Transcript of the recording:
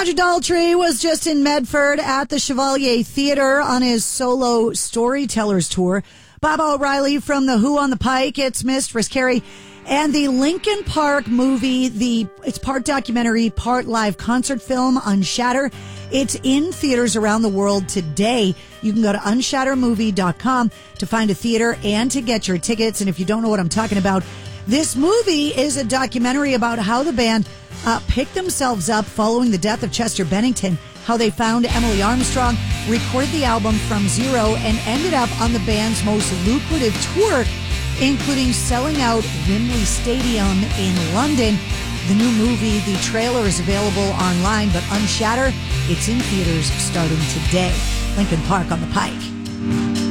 Roger Daltrey was just in Medford at the Chevalier Theatre on his solo Storytellers tour. Bob O'Reilly from The Who on the Pike, It's Missed, Risk Carey, and the Linkin Park movie, it's part documentary, part live concert film, Unshatter. It's in theaters around the world today. You can go to unshattermovie.com to find a theater and to get your tickets. And if you don't know what I'm talking about, this movie is a documentary about how the band picked themselves up following the death of Chester Bennington, how they found Emily Armstrong, recorded the album from zero, and ended up on the band's most lucrative tour, including selling out Wembley Stadium in London. The new movie, the trailer is available online, but Unshatter, it's in theaters starting today. Linkin Park on the Pike.